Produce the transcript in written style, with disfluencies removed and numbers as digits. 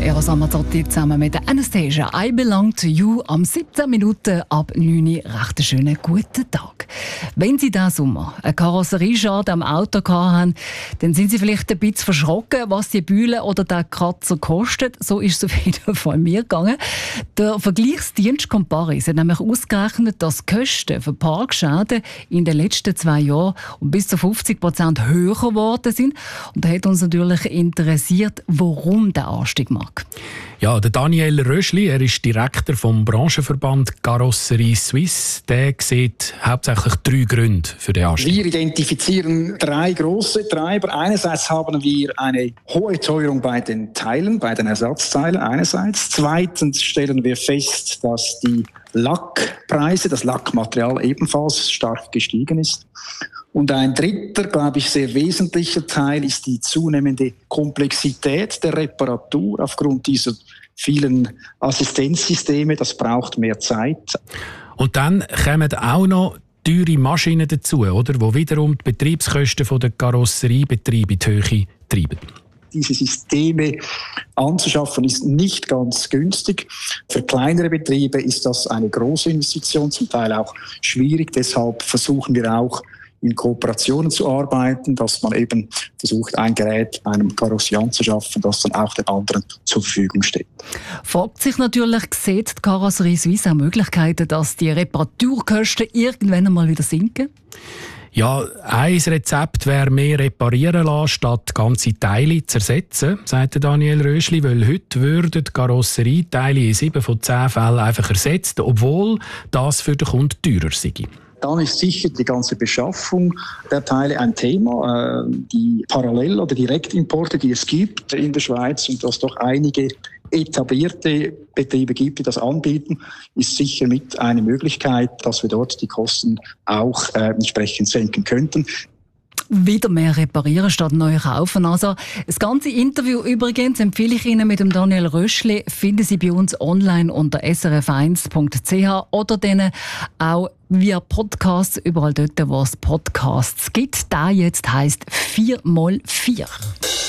Eros Ramazzotti zusammen mit der Anastasia. I Belong to You am 17 Minuten ab 9 Uhr. Recht einen schönen guten Tag. Wenn Sie diesen Sommer einen Karosserieschaden am Auto hatten, dann sind Sie vielleicht ein bisschen verschrocken, was die Bühle oder der Kratzer kostet. So ist es auf jeden Fall mir gegangen. Der Vergleichsdienst Comparis hat nämlich ausgerechnet, dass die Kosten für Parkschäden in den letzten 2 Jahren um bis zu 50% höher geworden sind. Und da hat uns natürlich interessiert, warum der Anstieg mag. Ja, der Daniel Röschli, er ist Direktor vom Branchenverband Karosserie Suisse. Der sieht hauptsächlich 3 Gründe für den Anstieg. Wir identifizieren 3 grosse Treiber. Einerseits haben wir eine hohe Teuerung bei den Teilen, bei den Ersatzteilen einerseits. Zweitens stellen wir fest, dass die Lackpreise, das Lackmaterial ebenfalls stark gestiegen ist. Und ein dritter, glaube ich, sehr wesentlicher Teil ist die zunehmende Komplexität der Reparatur aufgrund dieser vielen Assistenzsysteme. Das braucht mehr Zeit. Und dann kommen auch noch teure Maschinen dazu, oder? Die wiederum die Betriebskosten der Karosseriebetriebe in die Höhe treiben. Diese Systeme anzuschaffen ist nicht ganz günstig. Für kleinere Betriebe ist das eine große Investition, zum Teil auch schwierig. Deshalb versuchen wir auch, in Kooperationen zu arbeiten, dass man eben versucht, ein Gerät bei einem Karossier anzuschaffen, das dann auch den anderen zur Verfügung steht. Fragt sich natürlich, sieht die Karosserie Suisse auch Möglichkeiten, dass die Reparaturkosten irgendwann einmal wieder sinken? Ja, ein Rezept wäre mehr reparieren lassen, statt ganze Teile zu ersetzen, sagt Daniel Röschli, weil heute würden die Karosserieteile in 7 von 10 Fällen einfach ersetzt, obwohl das für den Kunden teurer sei. Dann ist sicher die ganze Beschaffung der Teile ein Thema. Die Parallel- oder Direktimporte, die es gibt in der Schweiz und dass doch einige etablierte Betriebe gibt, die das anbieten, ist sicher mit eine Möglichkeit, dass wir dort die Kosten auch entsprechend senken könnten. Wieder mehr reparieren statt neu kaufen. Also, das ganze Interview übrigens empfehle ich Ihnen mit dem Daniel Röschli. Finden Sie bei uns online unter srf1.ch oder dann auch via Podcasts, überall dort, wo es Podcasts gibt. Der jetzt heisst 4x4.